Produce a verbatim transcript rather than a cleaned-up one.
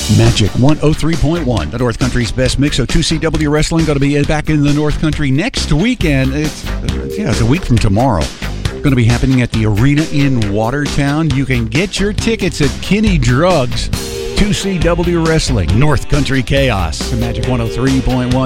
Magic one oh three point one, the North Country's best mix of two C W Wrestling. Going to be back in the North Country next weekend. It's, uh, yeah, it's a week from tomorrow. Going to be happening at the Arena in Watertown. You can get your tickets at Kinney Drugs. two C W Wrestling, North Country Chaos. Magic one oh three point one.